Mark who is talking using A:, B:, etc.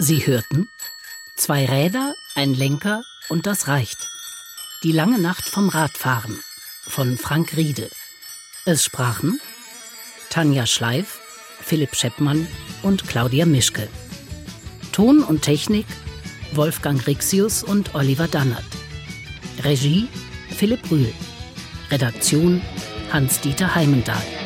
A: Sie hörten 2 Räder, ein Lenker und das reicht. Die lange Nacht vom Radfahren von Frank Riede. Es sprachen Tanja Schleif, Philipp Scheppmann und Claudia Mischke. Ton und Technik Wolfgang Rixius und Oliver Dannert. Regie Philipp Rühl. Redaktion Hans-Dieter Heimendahl.